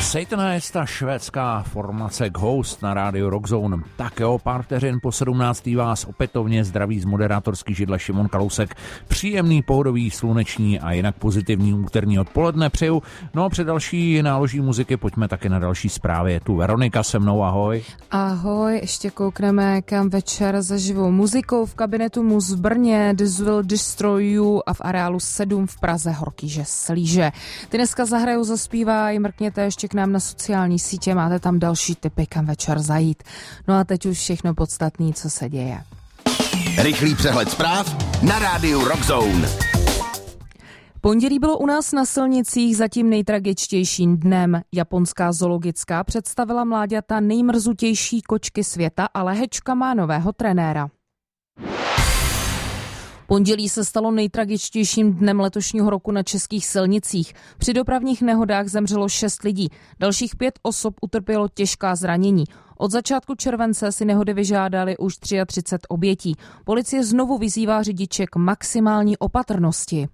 Satanist, ta švédská formace Ghost na rádiu Rockzone. Tak jo, pár vteřin po 17. vás opětovně zdraví z moderátorský židle Šimon Kalousek. Příjemný, pohodový, sluneční a jinak pozitivní úterní odpoledne přeju. No a před další náloží muziky pojďme taky na další zprávy. Je tu Veronika se mnou, ahoj. Ahoj, ještě koukneme kam večer za živou muzikou v kabinetu Mus v Brně, This Will Destroy You a v areálu 7 v Praze Horkýže Slíže. Ty dneska zahrajou, zaspívají, mrkněte ještě k nám na sociální sítě, máte tam další tipy, kam večer zajít. No a teď už všechno podstatné, co se děje. Rychlý přehled zpráv na rádiu Rockzone. Pondělí bylo u nás na silnicích zatím nejtragičtějším dnem. Japonská zoologická představila mláďata nejmrzutější kočky světa a lehečka má nového trenéra. Pondělí se stalo nejtragičtějším dnem letošního roku na českých silnicích. Při dopravních nehodách zemřelo 6 lidí. Dalších 5 osob utrpělo těžká zranění. Od začátku července si nehody vyžádali už 33 obětí. Policie znovu vyzývá řidiče k maximální opatrnosti.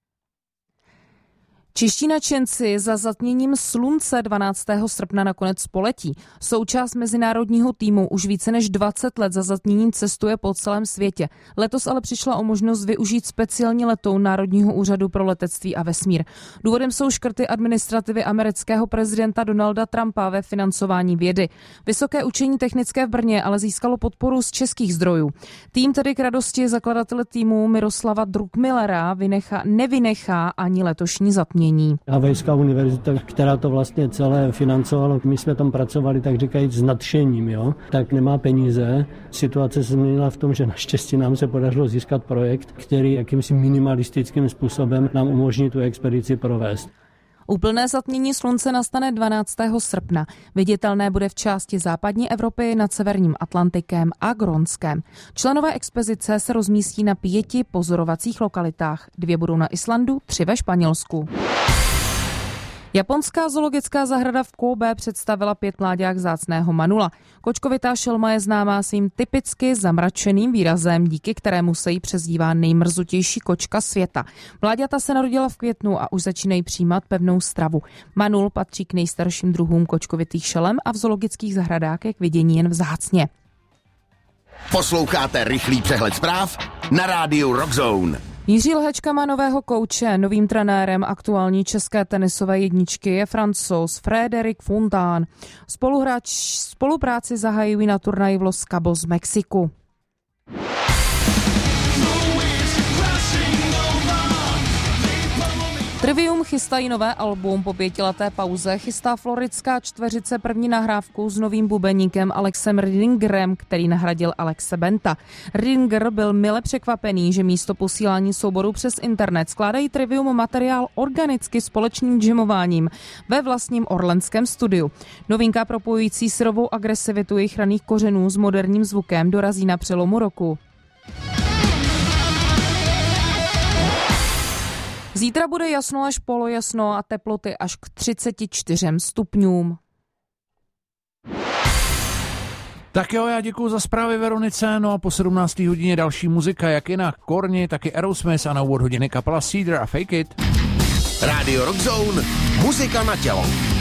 Čeští nadšenci za zatměním slunce 12. srpna nakonec poletí. Součást mezinárodního týmu už více než 20 let za zatměním cestuje po celém světě. Letos ale přišla o možnost využít speciální letoun Národního úřadu pro letectví a vesmír. Důvodem jsou škrty administrativy amerického prezidenta Donalda Trumpa ve financování vědy. Vysoké učení technické v Brně ale získalo podporu z českých zdrojů. Tým tedy k radosti zakladatele týmu Miroslava Druckmillera nevynechá ani letošní zatmění. Havajská univerzita, která to vlastně celé financovala, my jsme tam pracovali, tak říkajíc, s nadšením, jo? Tak nemá peníze. Situace se změnila v tom, že naštěstí nám se podařilo získat projekt, který jakýmsi minimalistickým způsobem nám umožní tu expedici provést. Úplné zatmění slunce nastane 12. srpna. Viditelné bude v části západní Evropy nad severním Atlantikem a Grónskem. Členové expedice se rozmístí na 5 pozorovacích lokalitách. 2 budou na Islandu, 3 ve Španělsku. Japonská zoologická zahrada v Kobe představila 5 mláďák vzácného manula. Kočkovitá šelma je známá svým typicky zamračeným výrazem, díky kterému se jí přezdívá nejmrzutější kočka světa. Mláďata se narodila v květnu a už začínají přijímat pevnou stravu. Manul patří k nejstarším druhům kočkovitých šelem a v zoologických zahradách je k vidění jen vzácně. Posloucháte rychlý přehled zpráv na rádiu Rockzone. Jiří Lehečka má nového kouče. Novým trenérem aktuální české tenisové jedničky je Francouz Frédéric Fontán. Spolupráci zahajují na turnaji v Los Cabos v Mexiku. Trivium chystají nové album po 5leté pauze. Chystá floridská čtveřice první nahrávku s novým bubeníkem Alexem Ridingerem, který nahradil Alexe Benta. Ridinger byl mile překvapený, že místo posílání souborů přes internet skládají Trivium materiál organicky společným jamováním ve vlastním orlenském studiu. Novinka propojující syrovou agresivitu jejich raných kořenů s moderním zvukem dorazí na přelomu roku. Zítra bude jasno až polojasno a teploty až k 34 stupňům. Tak jo, já děkuju za zprávy Veronice, no a po 17. hodině další muzika, jak jinak Korni, tak i Aerosmith a na úvod hodiny kapela Cedar a Fake It. Radio Rockzone, muzika na tělo.